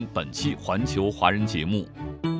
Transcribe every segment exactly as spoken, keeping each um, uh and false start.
本期环球华人节目，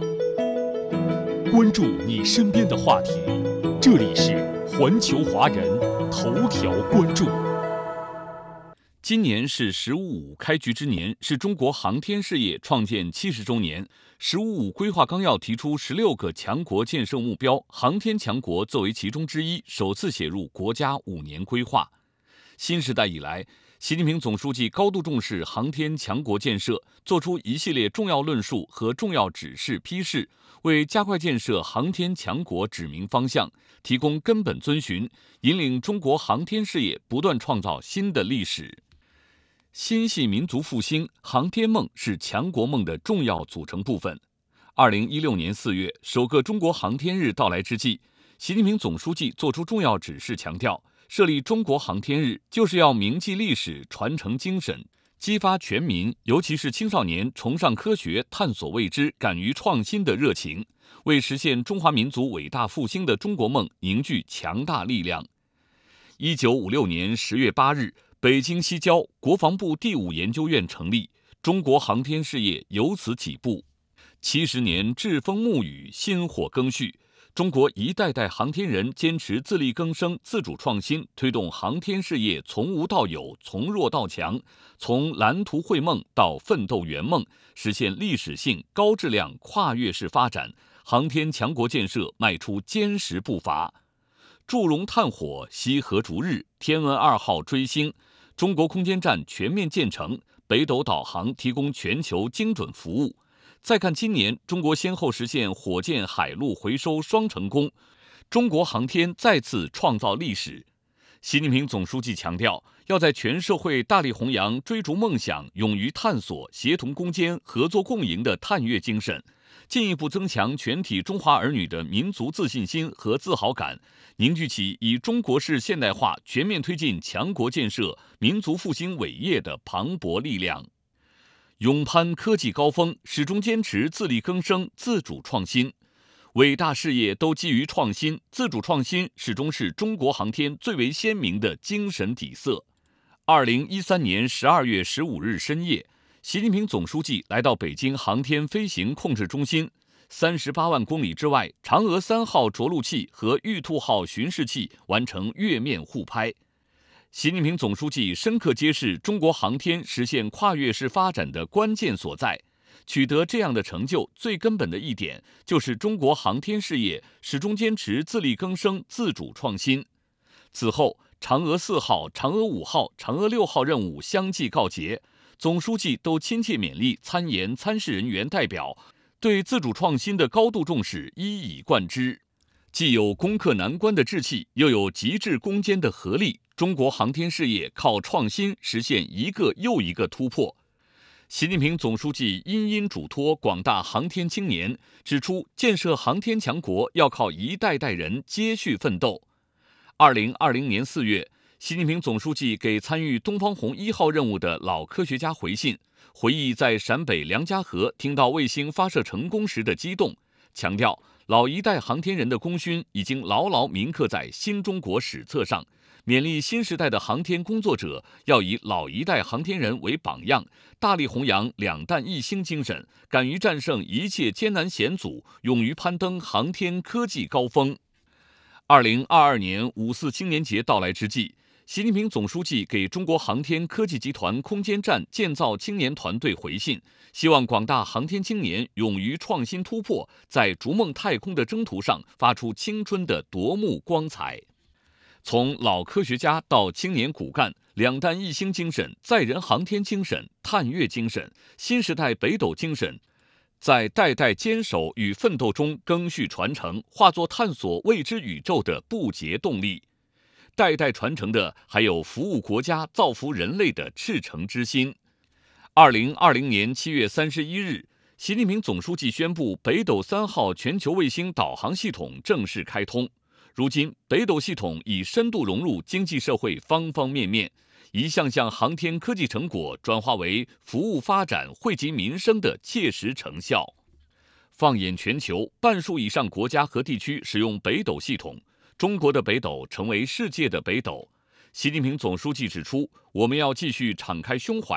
关注你身边的话题，这里是环球华人头条关注。今年是“十五五”开局之年，是中国航天事业创建七十周年。“十五五”规划纲要提出十六个强国建设目标，航天强国作为其中之一，首次写入国家五年规划。新时代以来，习近平总书记高度重视航天强国建设，作出一系列重要论述和重要指示批示，为加快建设航天强国指明方向，提供根本遵循，引领中国航天事业不断创造新的历史。心系民族复兴，航天梦是强国梦的重要组成部分。二零一六年四月，首个中国航天日到来之际，习近平总书记作出重要指示，强调设立中国航天日就是要铭记历史、传承精神，激发全民，尤其是青少年崇尚科学、探索未知、敢于创新的热情，为实现中华民族伟大复兴的中国梦凝聚强大力量。一九五六年十月八日，北京西郊国防部第五研究院成立，中国航天事业由此起步。七十年栉风沐雨，薪火更续，中国一代代航天人坚持自力更生、自主创新，推动航天事业从无到有、从弱到强，从蓝图绘梦到奋斗圆梦，实现历史性、高质量、跨越式发展，航天强国建设迈出坚实步伐。祝融探火，羲和逐日，天问二号追星，中国空间站全面建成，北斗导航提供全球精准服务。再看今年，中国先后实现火箭、海陆回收双成功，中国航天再次创造历史。习近平总书记强调，要在全社会大力弘扬追逐梦想、勇于探索、协同攻坚、合作共赢的探月精神，进一步增强全体中华儿女的民族自信心和自豪感，凝聚起以中国式现代化全面推进强国建设、民族复兴伟业的磅礴力量。勇攀科技高峰，始终坚持自力更生、自主创新。伟大事业都基于创新，自主创新始终是中国航天最为鲜明的精神底色。二零一三年十二月十五日深夜，习近平总书记来到北京航天飞行控制中心，三十八万公里之外，嫦娥三号着陆器和玉兔号巡视器完成月面互拍。习近平总书记深刻揭示中国航天实现跨越式发展的关键所在。取得这样的成就，最根本的一点就是中国航天事业始终坚持自力更生、自主创新。此后，嫦娥四号、嫦娥五号、嫦娥六号任务相继告捷，总书记都亲切勉励参研参试人员代表，对自主创新的高度重视一以贯之。既有攻克难关的志气，又有极致攻坚的合力，中国航天事业靠创新实现一个又一个突破。习近平总书记殷殷嘱托广大航天青年，指出建设航天强国要靠一代代人接续奋斗。二零二零年四月，习近平总书记给参与东方红一号任务的老科学家回信，回忆在陕北梁家河听到卫星发射成功时的激动，强调老一代航天人的功勋已经牢牢铭刻在新中国史册上，勉励新时代的航天工作者要以老一代航天人为榜样，大力弘扬两弹一星精神，敢于战胜一切艰难险阻，勇于攀登航天科技高峰。二零二二年五四青年节到来之际，习近平总书记给中国航天科技集团空间站建造青年团队回信，希望广大航天青年勇于创新突破，在逐梦太空的征途上发出青春的夺目光彩。从老科学家到青年骨干，两弹一星精神、载人航天精神、探月精神、新时代北斗精神，在代代坚守与奋斗中赓续传承，化作探索未知宇宙的不竭动力。代代传承的还有服务国家、造福人类的赤诚之心。二零二零年七月三十一日，习近平总书记宣布北斗三号全球卫星导航系统正式开通。如今，北斗系统已深度融入经济社会方方面面，一项项航天科技成果转化为服务发展、惠及民生的切实成效。放眼全球，半数以上国家和地区使用北斗系统，中国的北斗成为世界的北斗。习近平总书记指出，我们要继续敞开胸怀，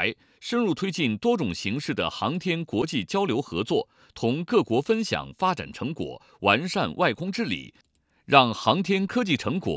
深入推进多种形式的航天国际交流合作，同各国分享发展成果，完善外空治理，让航天科技成果